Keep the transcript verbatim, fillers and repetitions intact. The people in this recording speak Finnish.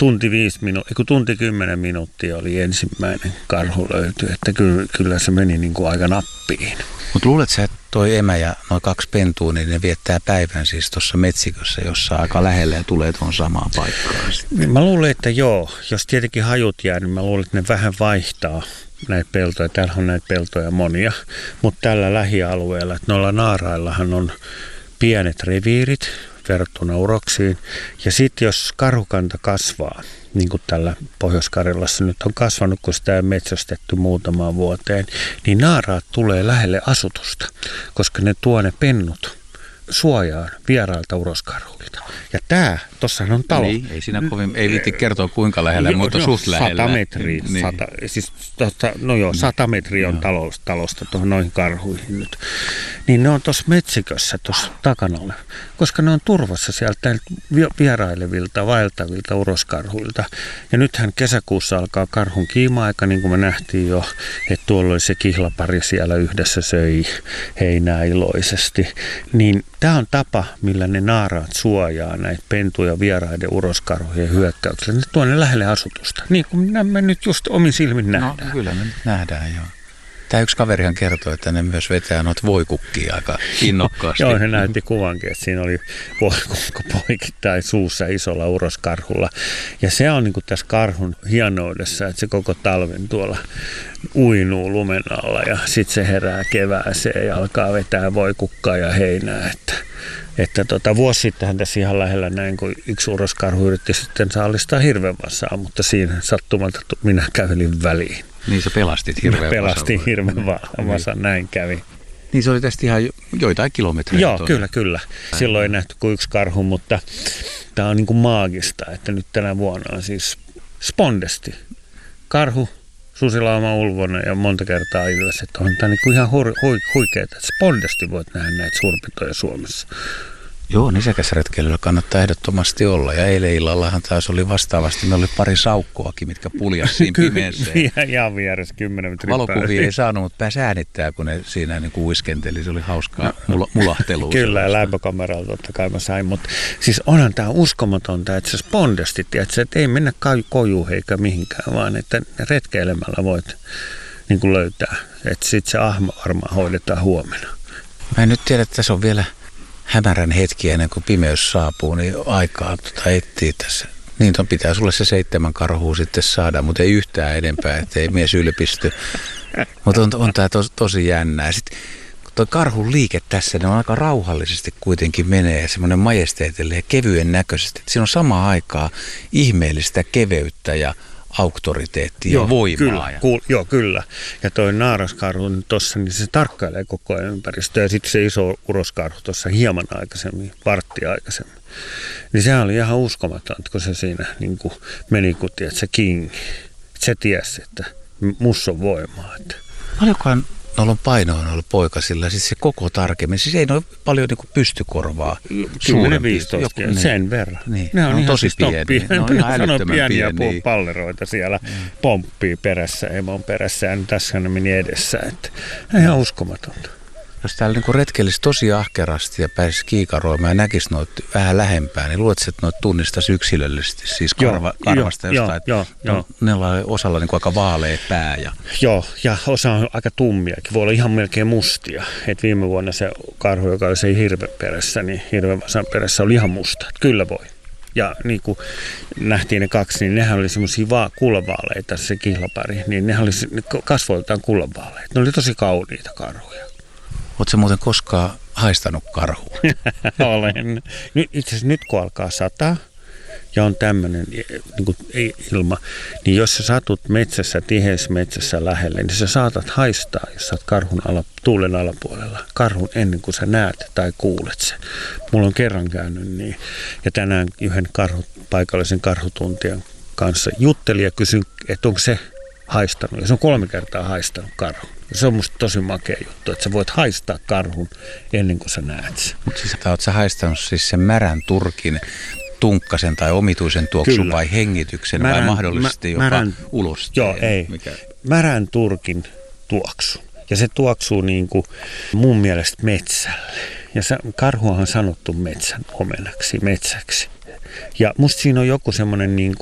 tunti viisi minuuttia, kun tunti kymmenen minuuttia oli ensimmäinen karhu löytyi, että kyllä, kyllä se meni niin kuin aika nappiin. Mutta luulet sä, että toi emä ja noin kaksi pentua, niin ne viettää päivän siis tuossa metsikössä, jossa aika lähelle ja tulee tuon samaan paikkaan? Sitten. Mä luulen, että joo. Jos tietenkin hajut jää, niin mä luulen, että ne vähän vaihtaa näitä peltoja. Täällä on näitä peltoja monia, mutta tällä lähialueella, että noilla naaraillahan on pienet reviirit verrattuna uroksiin. Ja sitten jos karhukanta kasvaa, niin kuin tällä Pohjois-Karjalassa nyt on kasvanut, kun sitä on metsästetty muutamaan vuoteen, niin naaraat tulee lähelle asutusta, koska ne tuo ne pennut suojaan vierailta uroskarhuilta. Ja tää, tossahan on talo. Niin, ei siinä kovin, ei viitti kertoa kuinka lähellä, jo, mutta no, suht lähellä. Sata metriä, niin. sata, siis tosta, no joo, sata metriä on talosta, talosta tuohon noihin karhuihin nyt. Niin ne on tuossa metsikössä tuossa takana ole, koska ne on turvassa sieltä vierailevilta, vaeltavilta uroskarhuilta. Ja nythän kesäkuussa alkaa karhun kiima-aika, niin kuin me nähtiin jo, että tuolla oli se kihlapari siellä yhdessä söi heinää iloisesti. Niin tämä on tapa, millä ne naaraat suojaa näitä pentuja vieraiden uroskarhujen hyökkäyksellä. Ne tuo ne lähelle asutusta, niin kuin me nyt just omin silmin nähdään. No kyllä me nyt nähdään, joo. Tämä yksi kaverihan kertoi, että ne myös vetää noita voikukkia aika innokkaasti. Joo, he näytti kuvankin, että siinä oli voikukka poikittain suussa isolla uroskarhulla. Ja se on niin kuin tässä karhun hienoudessa, että se koko talven tuolla uinuu lumen alla ja sitten se herää kevääseen ja alkaa vetää voikukkaa ja heinää. Että, että tota, vuosi sittenhän tässä ihan lähellä näin, kun yksi uroskarhu yritti sitten saalistaa hirvenvasaa, mutta siinä sattumalta minä kävelin väliin. Niin sä pelastit hirveän Pelastin hirveän vasan, näin kävi. Niin se oli tästä ihan joitain kilometrejä. Joo, tuonne. kyllä, kyllä. Silloin ei nähty kuin yksi karhu, mutta tämä on niin kuin maagista, että nyt tänä vuonna on siis spondesti. Karhu, susilauma, ulvonen ja monta kertaa ilves. Että on tämä niin kuin ihan hu- hu- huikeaa, että spondesti voit nähdä näitä suurpitoja Suomessa. Joo, nisäkäsretkeilyllä kannattaa ehdottomasti olla. Ja eilen illallahan taas oli vastaavasti. Meillä oli pari saukkoakin, mitkä puljasi siinä pimeeseen. Ihan vieressä kymmenen metrin valokuvia ei saanut, mutta pääsi äänittää, kun ne siinä niin kuin uiskenteli. Se oli hauskaa no, mulahtelua. Kyllä, ja lämpökameralla totta kai mä sain. Mutta siis onhan tämä uskomatonta, että se spondesti, että, että ei mennä kojuun eikä mihinkään, vaan että retkeilemällä voit niin kuin löytää. Että sitten se ahma varmaan hoidetaan huomenna. Mä en nyt tiedä, että tässä on vielä hämärän hetki ennen kuin pimeys saapuu, niin aikaa tota etsiä tässä. Niin on, pitää sulle se seitsemän karhua sitten saada, mutta ei yhtään enempää, ettei mies ylpisty. Mutta on, on tämä tos, tosi jännää. Sitten tuo karhun liike tässä, ne on aika rauhallisesti kuitenkin menee, semmoinen majesteetille ja kevyen näköisesti. Siinä on samaan aikaa ihmeellistä keveyttä ja auktoriteettia ja voimaa. Kyllä, ku, joo, kyllä. Ja toi naaraskarhu tuossa, niin se tarkkailee koko ajan ympäristöä. Ja sitten se iso uroskarhu tuossa hieman aikaisemmin, varttia aikaisemmin. Niin sehän oli ihan uskomaton, kun se siinä niin kuin meni, kun tiedät, se king. Se tiesi, että musta on voimaa. Että. Paljonkohan noilla on painoa noilla poikasilla, siis se koko tarkemmin. Siis ei ole paljon niin kuin pystykorvaa. kymmenen viisitoista niin, sen verran. Niin. Ne on, ne on ihan tosi siis pieniä. Ne on ihan älyttömän pieniä. pieniä palleroita siellä mm. pomppii perässä, emon perässä ja tässä ne meni edessä. Että ihan uskomatonta. Jos täällä niin retkeilisi tosi ahkerasti ja pääsisi kiikaroimaan ja näkisi noita vähän lähempää, niin luuletko, että noita tunnistaisi yksilöllisesti, siis karva, joo, karvasta jo, jostain, joo, että joo. Ne on osalla niin kuin aika vaalea pää. Ja. Joo, ja osa on aika tummiakin, voi olla ihan melkein mustia. Et viime vuonna se karhu, joka oli se hirven perässä, niin hirvenvasan perässä oli ihan musta, että kyllä voi. Ja niin kuin nähtiin ne kaksi, niin nehän oli semmoisia va- kullanvaaleita, se kihlapari, niin nehän oli kasvoiltaan kullanvaaleita. Ne oli tosi kauniita karhuja. Oletko sä muuten koskaan haistanut karhua? Olen. Nyt, itse asiassa nyt kun alkaa sataa ja on tämmöinen niin kuin ilma, niin jos sä satut metsässä, tiheässä metsässä lähelle, niin sä saatat haistaa, jos sä oot karhun ala, tuulen alapuolella, karhun ennen kuin sä näet tai kuulet sen. Mulla on kerran käynyt niin. Ja tänään yhden karhu, paikallisen karhutuntijan kanssa juttelin ja kysyin, että onko se haistanut. Ja se on kolme kertaa haistanut karhun. Ja se on musta tosi makea juttu, että sä voit haistaa karhun ennen kuin sä näet sen. Mutta siis oot sä haistanut siis sen märän turkin, tunkkasen tai omituisen tuoksun Kyllä. vai hengityksen märän, vai mahdollisesti mä, jopa märän, ulosteen? Joo, ei. Mikä? Märän turkin tuoksu. Ja se tuoksuu niin kuin mun mielestä metsälle. Ja se, karhuahan on sanottu metsän omenaksi, metsäksi. Ja musta siinä on joku semmoinen niin